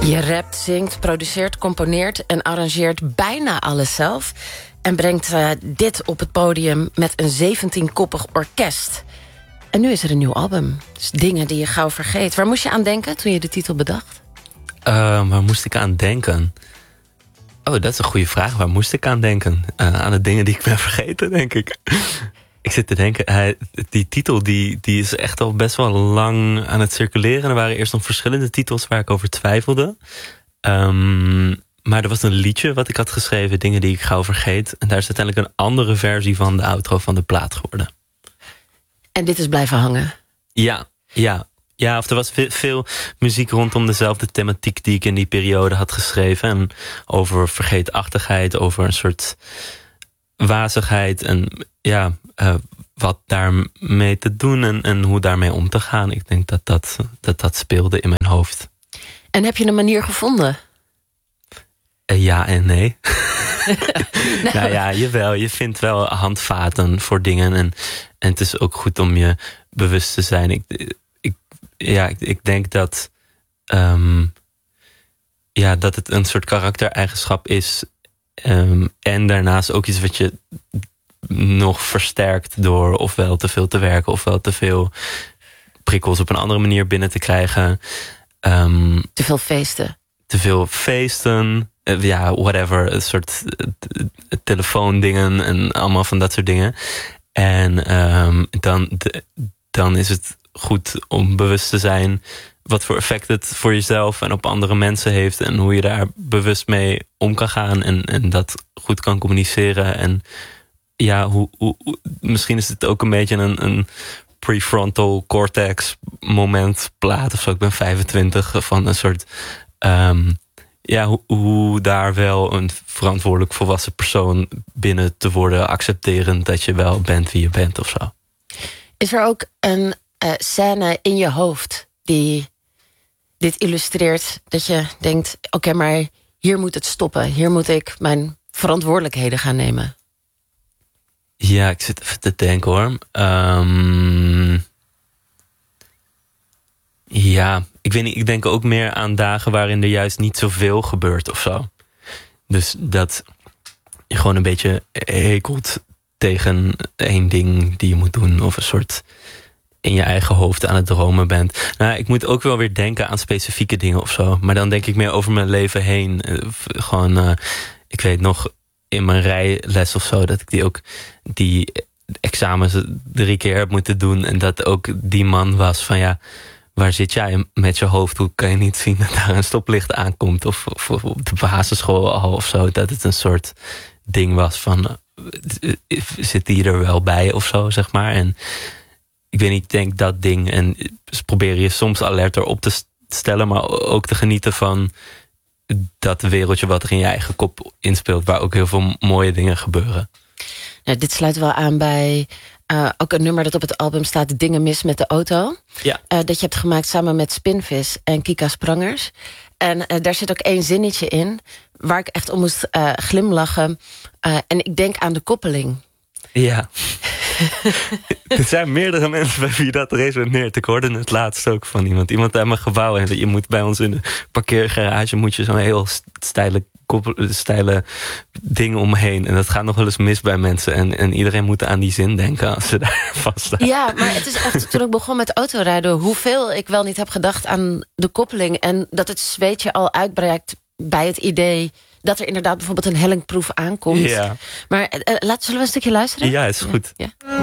Je rapt, zingt, produceert, componeert en arrangeert bijna alles zelf. En brengt dit op het podium met een 17-koppig orkest. En nu is er een nieuw album. Dus dingen die je gauw vergeet. Waar moest je aan denken toen je de titel bedacht? Waar moest ik aan denken? Oh, dat is een goede vraag. Waar moest ik aan denken? Aan de dingen die ik ben vergeten, denk ik. Ik zit te denken, die titel die is echt al best wel lang aan het circuleren. Er waren eerst nog verschillende titels waar ik over twijfelde. Maar er was een liedje wat ik had geschreven, dingen die ik gauw vergeet. En daar is uiteindelijk een andere versie van de outro van de plaat geworden. En dit is blijven hangen? Ja, of er was veel muziek rondom dezelfde thematiek die ik in die periode had geschreven. En over vergeetachtigheid, over een soort wazigheid. En ja, wat daarmee te doen en hoe daarmee om te gaan. Ik denk dat speelde in mijn hoofd. En heb je een manier gevonden? Ja en nee. Nou ja, jawel. Je vindt wel handvaten voor dingen. En het is ook goed om je bewust te zijn. Ik denk dat dat het een soort karaktereigenschap is. En daarnaast ook iets wat je nog versterkt door ofwel te veel te werken, ofwel te veel prikkels op een andere manier binnen te krijgen. Te veel feesten. Te veel feesten. Whatever. Een soort telefoondingen en allemaal van dat soort dingen. En dan is het goed om bewust te zijn wat voor effect het voor jezelf en op andere mensen heeft. En hoe je daar bewust mee om kan gaan. En dat goed kan communiceren. En ja, misschien is het ook een beetje een prefrontal cortex moment plaat of zo. Ik ben 25 van een soort hoe daar wel een verantwoordelijk volwassen persoon binnen te worden, accepterend dat je wel bent wie je bent of zo. Is er ook een scène in je hoofd die dit illustreert, dat je denkt, oké, maar hier moet het stoppen. Hier moet ik mijn verantwoordelijkheden gaan nemen. Ja, ik zit even te denken hoor. Ik weet niet, ik denk ook meer aan dagen waarin er juist niet zoveel gebeurt of zo. Dus dat je gewoon een beetje hekelt tegen één ding die je moet doen. Of een soort in je eigen hoofd aan het dromen bent. Nou, ik moet ook wel weer denken aan specifieke dingen of zo. Maar dan denk ik meer over mijn leven heen. Ik weet nog in mijn rijles of zo dat ik die examens 3 keer heb moeten doen. En dat ook die man was van ja, waar zit jij met je hoofd? Hoe kan je niet zien dat daar een stoplicht aankomt? Of op de basisschool al of zo. Dat het een soort ding was van zit die er wel bij of zo, zeg maar. En ik weet niet, ik denk dat ding. En probeer je soms alerter op te stellen, maar ook te genieten van dat wereldje wat er in je eigen kop inspeelt, waar ook heel veel mooie dingen gebeuren. Nou, dit sluit wel aan bij ook een nummer dat op het album staat, Dingen mis met de auto. Ja. Dat je hebt gemaakt samen met Spinvis en Kika Sprangers. En daar zit ook 1 zinnetje in waar ik echt om moest glimlachen. En ik denk aan de koppeling. Ja. Er zijn meerdere mensen bij wie dat resoneert. Ik hoorde het laatst ook van iemand. Iemand uit mijn gebouw. En je moet bij ons in de parkeergarage moet je zo'n heel steile ding omheen. En dat gaat nog wel eens mis bij mensen. En iedereen moet aan die zin denken als ze daar vaststaan. Ja, maar het is echt, toen ik begon met autorijden, hoeveel ik wel niet heb gedacht aan de koppeling. En dat het zweetje al uitbreidt bij het idee dat er inderdaad bijvoorbeeld een hellingproef aankomt. Ja. Maar zullen we een stukje luisteren? Ja, is goed. Ja.